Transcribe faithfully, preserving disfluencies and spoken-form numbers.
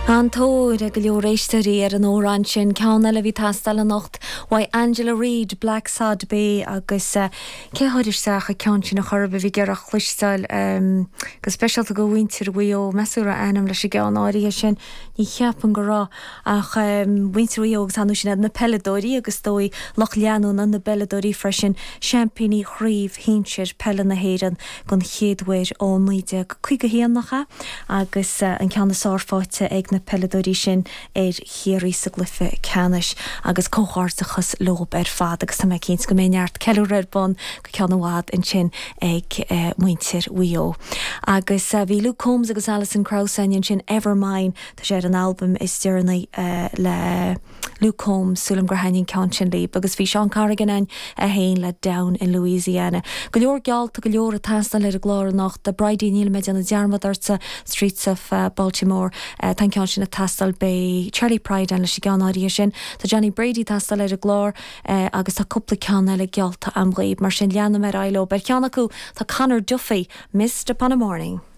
An tóir a go leoréisteí ar an órán sin ceanna le bhí tastal an nocht wa Angela Reid Black Sad Bay agus céthir sacha cean sin na chorbe bhí gur a chluisteil go specialta go bhaintir bhuio meúra anam leis go an áirithe sin ní cheapan go rá ach bhaintir bhuio agus anú sin na peladóí agus dói loch leanún an na beladóí freisin champagní chríomh hínsir pela na héan gon chéadhfuir ó muide chuig go héanacha agus an ceanna sáfáte ag na peladóí sin ar chéirí sa glufa canis agus cóhártachas lob ar fad agus tá cíns go méneart ceúir ar bon go ceanhád in sin ag muintir uo. Agus bhí Luke Combs agus Alison Krauss sin Evermine tá sé an albumm is dearna le Luke Combs súlam gur hainn cean sin líb agus bhí Sean Carrigan a hain le Down in Louisiana. Go leor gealta go leor a tastal le a glár nach de Bridie Neil me an dearmadarta Streets of uh, Baltimore uh, tan cean sin a tastal bei Charlie Pride an le si gan áí sin tá Johnny Brady tastal le a glár uh, agus tá cúpla ceanna le gealta am réib mar sin leanna mar ailo ber ceanna acu tá Conor Duffy Mist Upon a Morning.